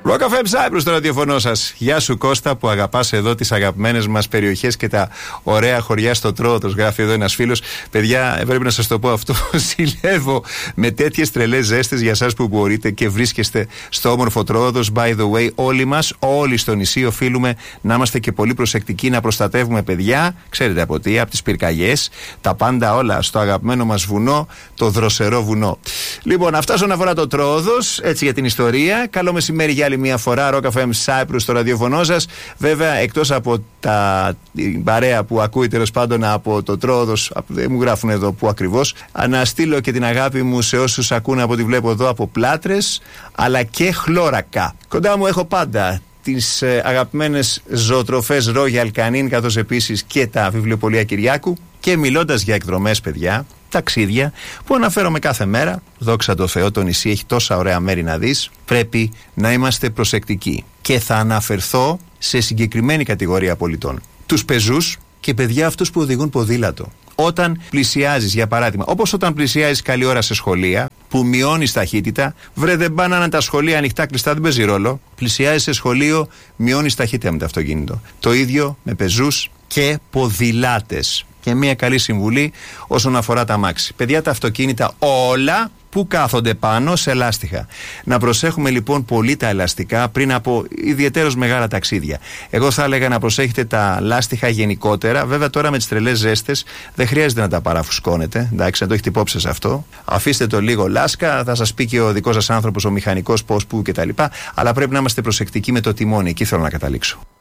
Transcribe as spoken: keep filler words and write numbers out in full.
Rock εφ εμ Cyprus στο ραδιοφωνό σας. Γεια σου Κώστα που αγαπάς εδώ τις αγαπημένες μας περιοχές και τα ωραία χωριά στο Τρόοδος. Γράφει εδώ ένας φίλος. Παιδιά, πρέπει να σας το πω αυτό. Ζηλεύω με τέτοιες τρελές ζέστες για εσάς που μπορείτε και βρίσκεστε στο όμορφο Τρόοδος. By the way, όλοι μας, όλοι στο νησί οφείλουμε να είμαστε και πολύ προσεκτικοί, να προστατεύουμε παιδιά. Ξέρετε από τι, από τις πυρκαγιές, τα πάντα όλα στο αγαπημένο μας βουνό, το δροσερό βουνό. Λοιπόν, αυτά όσον αφορά το Τρόοδος, έτσι για την ιστορία. Καλό μεσημέρι για άλλη μια φορά. Rock εφ εμ Cyprus στο ραδιοφωνό σας. Βέβαια, εκτός από τα την παρέα που ακούει τέλος πάντων από το Τρόοδος, δεν μου γράφουν εδώ που ακριβώς, να στείλω και την αγάπη μου σε όσους ακούνε από ό,τι βλέπω εδώ από Πλάτρες, αλλά και Χλώρακα. Κοντά μου έχω πάντα τις ε, αγαπημένες ζωοτροφές Royal Canin, καθώς επίσης και τα βιβλιοπωλεία Κυριάκου. Και μιλώντας για εκδρομές, παιδιά, ταξίδια που αναφέρομαι κάθε μέρα, δόξα τω Θεώ, το νησί έχει τόσα ωραία μέρη να δεις, πρέπει να είμαστε προσεκτικοί. Και θα αναφερθώ σε συγκεκριμένη κατηγορία πολιτών. Τους πεζούς και παιδιά αυτούς που οδηγούν ποδήλατο. Όταν πλησιάζεις, για παράδειγμα, όπως όταν πλησιάζεις καλή ώρα σε σχολεία, που μειώνεις ταχύτητα, βρε δεν πάνε να είναι τα σχολεία ανοιχτά κλειστά, δεν παίζει ρόλο. Πλησιάζεις σε σχολείο, μειώνεις ταχύτητα με το αυτοκίνητο. Το ίδιο με πεζούς και ποδηλάτες. Και μια καλή συμβουλή όσον αφορά τα αμάξι. Παιδιά, τα αυτοκίνητα όλα που κάθονται πάνω σε λάστιχα. Να προσέχουμε λοιπόν πολύ τα ελαστικά πριν από ιδιαιτέρως μεγάλα ταξίδια. Εγώ θα έλεγα να προσέχετε τα λάστιχα γενικότερα. Βέβαια, τώρα με τις τρελές ζέστες δεν χρειάζεται να τα παραφουσκώνετε. Εντάξει, να το έχετε υπόψη σε αυτό. Αφήστε το λίγο λάσκα, θα σας πει και ο δικός σας άνθρωπος, ο μηχανικός, πώς, πού κτλ. Αλλά πρέπει να είμαστε προσεκτικοί με το τιμόνι. Εκεί θέλω να καταλήξω.